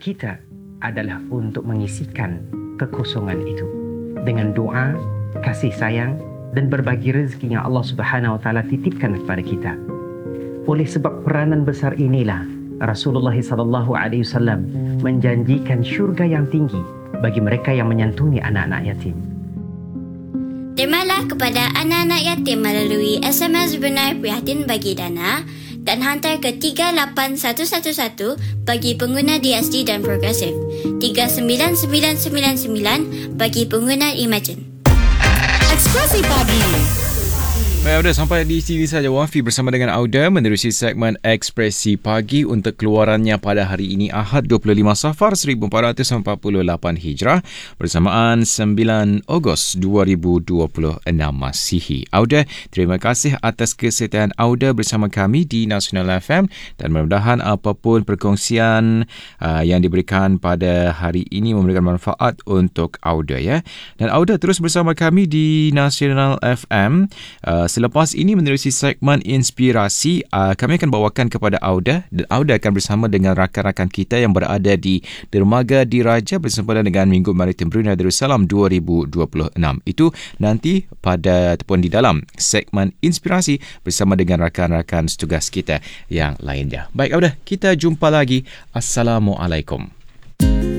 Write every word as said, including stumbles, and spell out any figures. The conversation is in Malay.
kita adalah untuk mengisikan kekosongan itu dengan doa, kasih sayang dan berbagi rezeki yang Allah Subhanahu Wa Taala titipkan kepada kita. Oleh sebab peranan besar inilah Rasulullah sallallahu alaihi wasallam menjanjikan syurga yang tinggi bagi mereka yang menyantuni anak-anak yatim. Terimalah kepada anak-anak yatim melalui S M S Brunei Prihatin Bagi Dana dan hantar ke tiga lapan satu satu satu bagi pengguna D S D dan Progresif, tiga sembilan sembilan sembilan sembilan bagi pengguna Imagine. Ekspresi Pagi. Baik, Auda, sampai di sini saja Wafi bersama dengan Auda menerusi segmen Ekspresi Pagi untuk keluarannya pada hari ini Ahad dua puluh lima Safar seribu empat ratus empat puluh lapan Hijrah bersamaan sembilan Ogos dua ribu dua puluh enam Masihi. Auda, terima kasih atas kesetiaan Auda bersama kami di Nasional F M dan mudah-mudahan apapun perkongsian uh, yang diberikan pada hari ini memberikan manfaat untuk Auda, ya. Dan Auda terus bersama kami di Nasional F M. Uh, Selepas ini menerusi segmen Inspirasi, uh, kami akan bawakan kepada Auda dan Auda akan bersama dengan rakan-rakan kita yang berada di Dermaga Diraja bersempena dengan Minggu Maritim Brunei Darussalam dua ribu dua puluh enam. Itu nanti pada ataupun di dalam segmen Inspirasi bersama dengan rakan-rakan setugas kita yang lainnya. Baik Auda, kita jumpa lagi. Assalamualaikum.